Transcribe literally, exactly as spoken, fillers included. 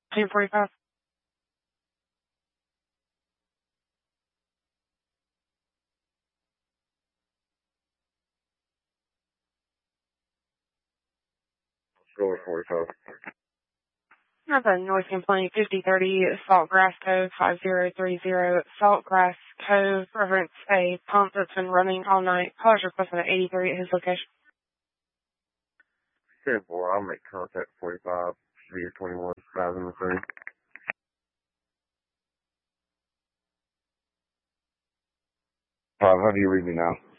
ten forty-five. Score forty-five. Nothing. North Complaint fifty thirty, Saltgrass Cove five zero three zero, Saltgrass Cove, reference a pump that's been running all night. Callers requesting an eighty-three at his location. ten four, I'll make contact forty-five, via twenty-one, thousand three. Five, how do you read me now?